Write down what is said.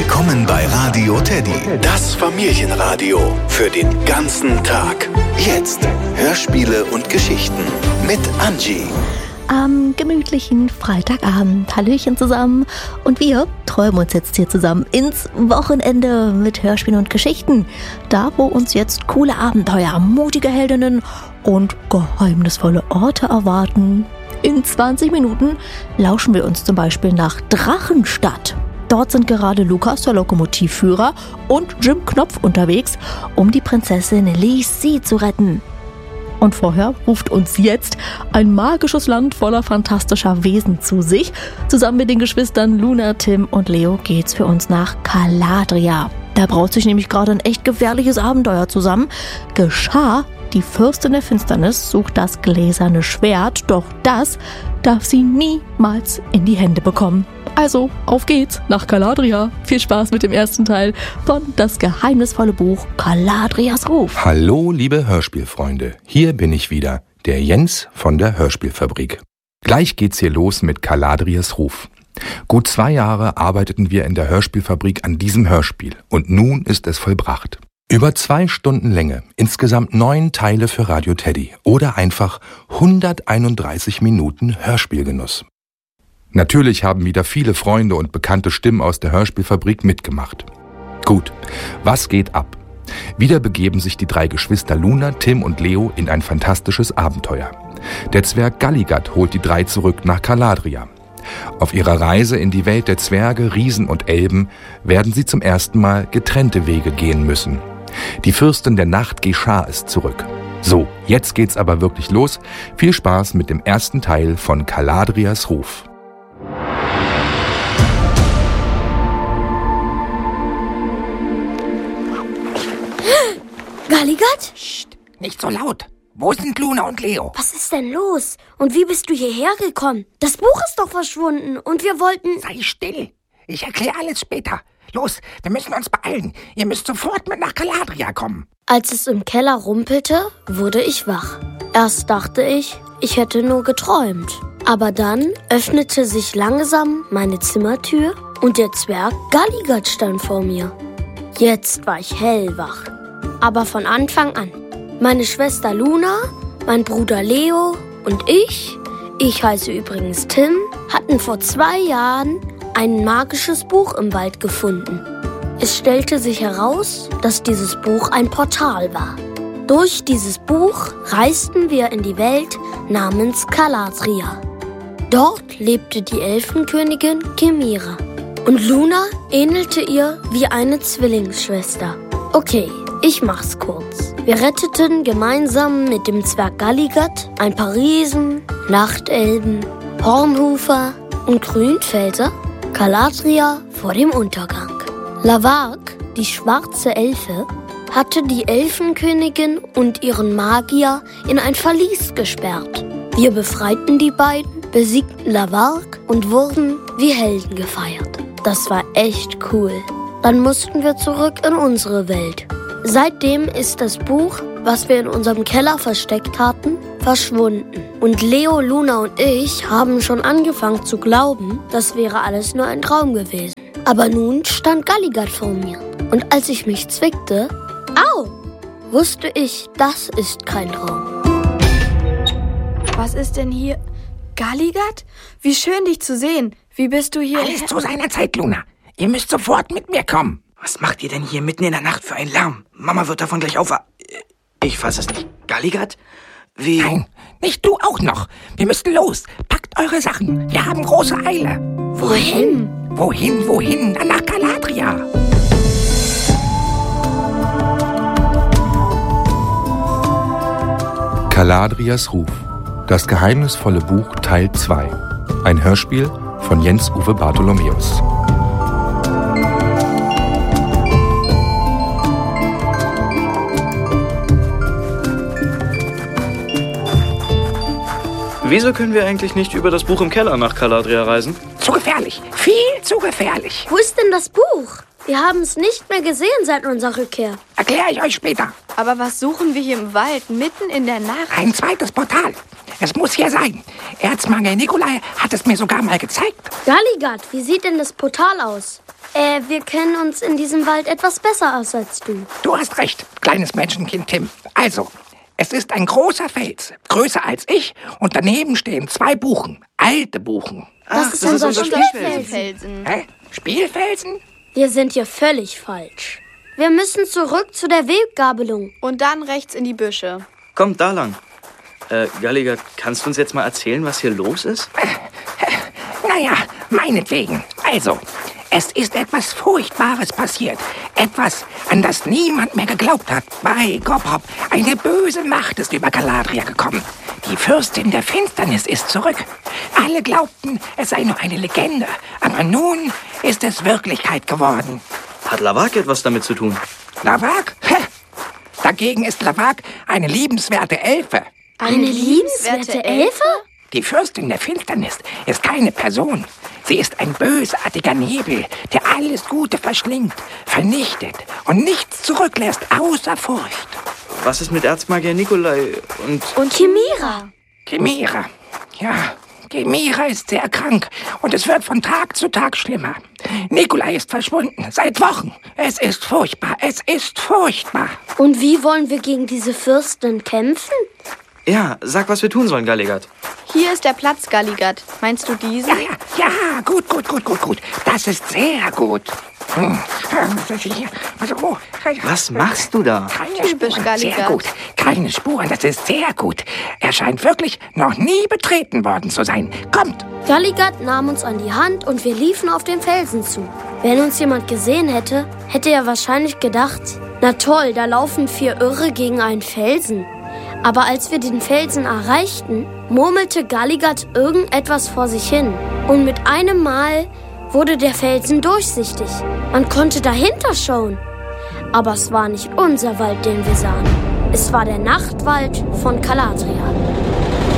Willkommen bei Radio Teddy, das Familienradio für den ganzen Tag. Jetzt Hörspiele und Geschichten mit Angie. Am gemütlichen Freitagabend. Hallöchen zusammen. Und wir träumen uns jetzt hier zusammen ins Wochenende mit Hörspielen und Geschichten. Da, wo uns jetzt coole Abenteuer, mutige Heldinnen und geheimnisvolle Orte erwarten. In 20 Minuten lauschen wir uns zum Beispiel nach Drachenstadt. Dort sind gerade Lukas, der Lokomotivführer, und Jim Knopf unterwegs, um die Prinzessin Lisi zu retten. Und vorher ruft uns jetzt ein magisches Land voller fantastischer Wesen zu sich. Zusammen mit den Geschwistern Luna, Tim und Leo geht's für uns nach Galadria. Da braut sich nämlich gerade ein echt gefährliches Abenteuer zusammen. Geschah, die Fürstin der Finsternis sucht das gläserne Schwert, doch das darf sie niemals in die Hände bekommen. Also, auf geht's nach Galadria. Viel Spaß mit dem ersten Teil von Das geheimnisvolle Buch Galadrias Ruf. Hallo, liebe Hörspielfreunde. Hier bin ich wieder, der Jens von der Hörspielfabrik. Gleich geht's hier los mit Galadrias Ruf. Gut 2 Jahre arbeiteten wir in der Hörspielfabrik an diesem Hörspiel und nun ist es vollbracht. Über 2 Stunden Länge, insgesamt 9 Teile für Radio Teddy oder einfach 131 Minuten Hörspielgenuss. Natürlich haben wieder viele Freunde und bekannte Stimmen aus der Hörspielfabrik mitgemacht. Gut, was geht ab? Wieder begeben sich die 3 Geschwister Luna, Tim und Leo in ein fantastisches Abenteuer. Der Zwerg Galligard holt die 3 zurück nach Galadria. Auf ihrer Reise in die Welt der Zwerge, Riesen und Elben werden sie zum ersten Mal getrennte Wege gehen müssen. Die Fürstin der Nacht Geschah ist zurück. So, jetzt geht's aber wirklich los. Viel Spaß mit dem ersten Teil von Galadrias Ruf. Galligard? Psst, nicht so laut. Wo sind Luna und Leo? Was ist denn los? Und wie bist du hierher gekommen? Das Buch ist doch verschwunden und wir wollten... Sei still. Ich erkläre alles später. Los, wir müssen uns beeilen. Ihr müsst sofort mit nach Galadria kommen. Als es im Keller rumpelte, wurde ich wach. Erst dachte ich hätte nur geträumt. Aber dann öffnete sich langsam meine Zimmertür und der Zwerg Galligard stand vor mir. Jetzt war ich hellwach. Aber von Anfang an. Meine Schwester Luna, mein Bruder Leo und ich heiße übrigens Tim, hatten vor 2 Jahren ein magisches Buch im Wald gefunden. Es stellte sich heraus, dass dieses Buch ein Portal war. Durch dieses Buch reisten wir in die Welt namens Galadria. Dort lebte die Elfenkönigin Chimera. Und Luna ähnelte ihr wie eine Zwillingsschwester. Okay, ich mach's kurz. Wir retteten gemeinsam mit dem Zwerg Galligard ein paar Riesen, Nachtelben, Hornhufer und Grünfelser Galadria vor dem Untergang. Lavark, die schwarze Elfe, hatte die Elfenkönigin und ihren Magier in ein Verlies gesperrt. Wir befreiten die beiden, besiegten Lavark und wurden wie Helden gefeiert. Das war echt cool. Dann mussten wir zurück in unsere Welt. Seitdem ist das Buch, was wir in unserem Keller versteckt hatten, verschwunden. Und Leo, Luna und ich haben schon angefangen zu glauben, das wäre alles nur ein Traum gewesen. Aber nun stand Galligard vor mir. Und als ich mich zwickte, wusste ich, das ist kein Traum. Was ist denn hier? Galligard? Wie schön, dich zu sehen. Wie bist du hier? Alles zu seiner Zeit, Luna. Ihr müsst sofort mit mir kommen. Was macht ihr denn hier mitten in der Nacht für einen Lärm? Mama wird davon gleich Ich fasse es nicht. Galligard? Wie? Nein, nicht du auch noch. Wir müssen los. Packt eure Sachen. Wir haben große Eile. Wohin? Wohin? Dann nach Galadria. Galadrias Ruf. Das geheimnisvolle Buch Teil 2. Ein Hörspiel von Jens-Uwe Bartholomäus. Wieso können wir eigentlich nicht über das Buch im Keller nach Galadria reisen? Zu gefährlich. Viel zu gefährlich. Wo ist denn das Buch? Wir haben es nicht mehr gesehen seit unserer Rückkehr. Erkläre ich euch später. Aber was suchen wir hier im Wald, mitten in der Nacht? Ein zweites Portal. Es muss hier sein. Erzmagier Nikolai hat es mir sogar mal gezeigt. Galligard, wie sieht denn das Portal aus? Wir kennen uns in diesem Wald etwas besser aus als du. Du hast recht, kleines Menschenkind Tim. Also, es ist ein großer Fels, größer als ich, und daneben stehen 2 Buchen, alte Buchen. Das ist unser Spielfelsen. Hä? Spielfelsen? Wir sind hier völlig falsch. Wir müssen zurück zu der Weggabelung. Und dann rechts in die Büsche. Kommt da lang. Galligat, kannst du uns jetzt mal erzählen, was hier los ist? Naja, meinetwegen. Also, es ist etwas Furchtbares passiert. Etwas, an das niemand mehr geglaubt hat. Bei Gobhop, eine böse Macht ist über Galadriel gekommen. Die Fürstin der Finsternis ist zurück. Alle glaubten, es sei nur eine Legende. Aber nun ist es Wirklichkeit geworden. Hat Lavak etwas damit zu tun? Lavak? Dagegen ist Lavak eine liebenswerte Elfe. Eine liebenswerte Elfe? Die Fürstin der Finsternis ist keine Person. Sie ist ein bösartiger Nebel, der alles Gute verschlingt, vernichtet und nichts zurücklässt, außer Furcht. Was ist mit Erzmagier Nikolai Und Chimera? Chimera. Ja, Chimera ist sehr krank und es wird von Tag zu Tag schlimmer. Nikolai ist verschwunden, seit Wochen. Es ist furchtbar, es ist furchtbar. Und wie wollen wir gegen diese Fürstin kämpfen? Ja, sag, was wir tun sollen, Galligat. Hier ist der Platz, Galligat. Meinst du diesen? Ja, gut. Das ist sehr gut. Was machst du da? Keine Typisch Spuren, Galligat. sehr gut. Keine Spuren, das ist sehr gut. Er scheint wirklich noch nie betreten worden zu sein. Kommt! Galligat nahm uns an die Hand und wir liefen auf den Felsen zu. Wenn uns jemand gesehen hätte, hätte er wahrscheinlich gedacht, na toll, da laufen 4 Irre gegen einen Felsen. Aber als wir den Felsen erreichten, murmelte Galligat irgendetwas vor sich hin. Und mit einem Mal wurde der Felsen durchsichtig. Man konnte dahinter schauen. Aber es war nicht unser Wald, den wir sahen. Es war der Nachtwald von Galadriel.